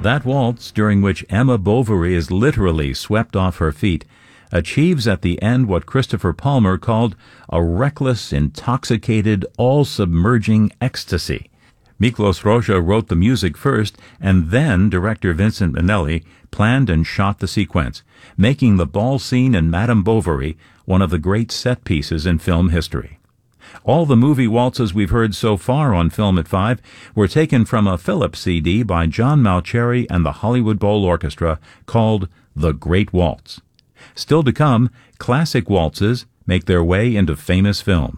That waltz, during which Emma Bovary is literally swept off her feet, achieves at the end what Christopher Palmer called a reckless, intoxicated, all-submerging ecstasy. Miklos Rozsa wrote the music first, and then director Vincent Minnelli planned and shot the sequence, making the ball scene in Madame Bovary one of the great set pieces in film history. All the movie waltzes we've heard so far on Film at 5 were taken from a Phillips CD by John Mauceri and the Hollywood Bowl Orchestra called The Great Waltz. Still to come, classic waltzes make their way into famous films.